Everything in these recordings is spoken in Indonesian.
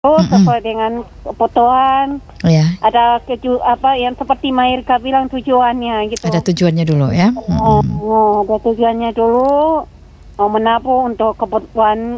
sesuai dengan kebutuhan. Ya, Ada yang seperti Mairka bilang tujuannya gitu. ada tujuannya dulu ya. Ada tujuannya dulu, mau menabung untuk kebutuhan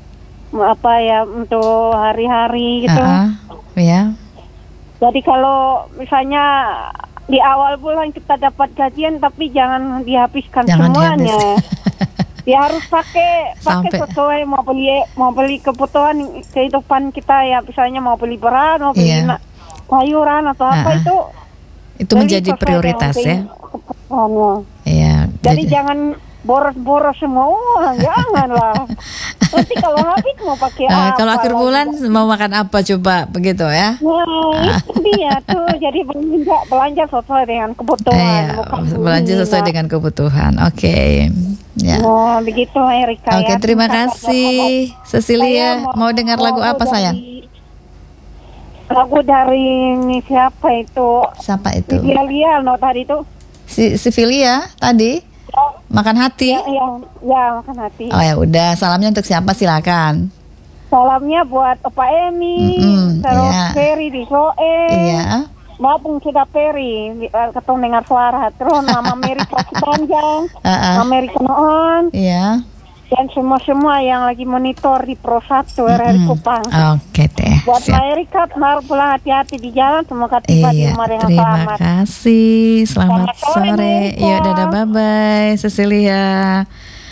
untuk hari-hari gitu. Ya. Jadi kalau misalnya di awal bulan kita dapat gajian, tapi jangan dihabiskan semuanya. Ya harus pakai sesuai mau beli kebutuhan kehidupan kita ya, misalnya mau beli beras, mau beli sayuran atau apa itu menjadi prioritas ya. Iya. Jadi jangan boros-boros semua uang, janganlah. Nanti kalau habis mau pakai apa? Kalau akhir bulan mau makan apa coba begitu ya? Nah, itu dia tuh. Jadi belanja sesuai dengan kebutuhan. Belanja sesuai dengan kebutuhan. Oke. Ya. Nah, begitu Erika. Oke, terima kasih Cecilia. Mau dengar lagu apa sayang? Lagu dari siapa itu? Siapa itu? Filia tadi itu. Si Filia tadi? Makan hati? Ya, makan hati. Oh ya udah, salamnya untuk siapa silakan. Salamnya buat Opa Emi, terus Ferry di Soe. Iya. Maupun kita Ferry, ketemu dengar suara. Terus Mama Mary Kaki Panjang, Mama Mary Kenoon. Iya. Dan semua yang lagi monitor di Pro 1 RRI Kupang. Oke deh. Buat Mbak Erika, pulang hati-hati di jalan, semoga tiba di rumah dengan selamat. Terima kasih, selamat sore. Yuk, dadah, bye-bye Cecilia.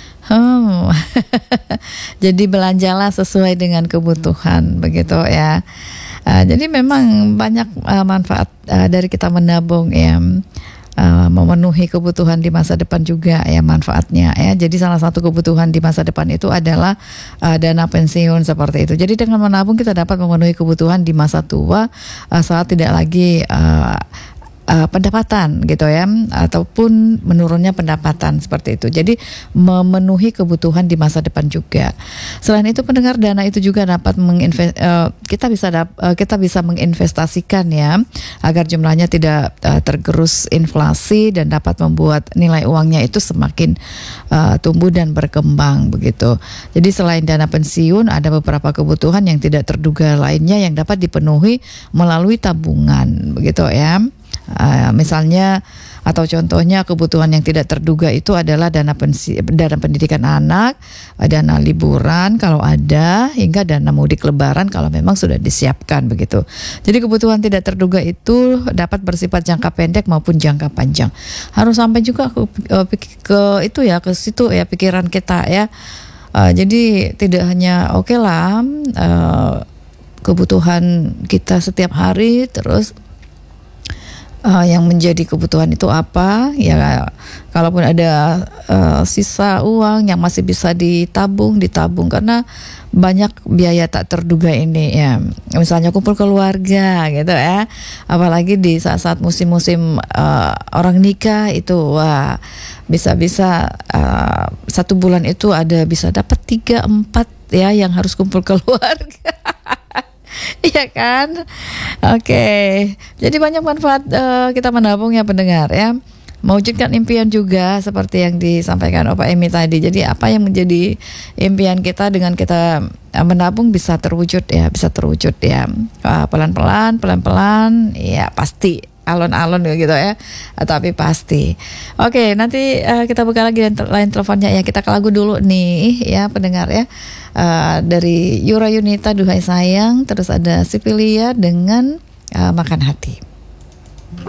Jadi belanjalah sesuai dengan kebutuhan, begitu ya. Jadi memang banyak manfaat dari kita menabung ya. Memenuhi kebutuhan di masa depan juga ya manfaatnya ya. Jadi salah satu kebutuhan di masa depan itu adalah dana pensiun seperti itu. Jadi dengan menabung kita dapat memenuhi kebutuhan di masa tua saat tidak lagi pendapatan gitu ya, ataupun menurunnya pendapatan seperti itu. Jadi memenuhi kebutuhan di masa depan juga. Selain itu pendengar, dana itu juga dapat kita bisa menginvestasikan ya, agar jumlahnya tidak tergerus inflasi dan dapat membuat nilai uangnya itu semakin tumbuh dan berkembang begitu. Jadi selain dana pensiun, ada beberapa kebutuhan yang tidak terduga lainnya yang dapat dipenuhi melalui tabungan begitu ya. Misalnya atau contohnya kebutuhan yang tidak terduga itu adalah dana pendidikan anak, dana liburan kalau ada, hingga dana mudik lebaran kalau memang sudah disiapkan begitu. Jadi kebutuhan tidak terduga itu dapat bersifat jangka pendek maupun jangka panjang. Harus sampai juga ke situ ya pikiran kita ya. Jadi tidak hanya kebutuhan kita setiap hari terus yang menjadi kebutuhan itu apa ya, kalaupun ada sisa uang yang masih bisa ditabung karena banyak biaya tak terduga ini ya, misalnya kumpul keluarga gitu ya, apalagi di saat-saat musim-musim orang nikah itu wah bisa-bisa 1 bulan itu bisa dapat 3-4 ya yang harus kumpul keluarga. Iya kan? Oke. Jadi banyak manfaat kita menabung ya pendengar ya. Mewujudkan impian juga seperti yang disampaikan Opa Emi tadi. Jadi apa yang menjadi impian kita dengan kita menabung bisa terwujud ya. Pelan-pelan ya pasti. Alon-alon gitu ya, tapi pasti. Oke, nanti kita buka lagi line teleponnya ya. Kita ke lagu dulu nih ya pendengar ya. Dari Yura Yunita Duhai Sayang, terus ada Sipilia dengan Makan Hati.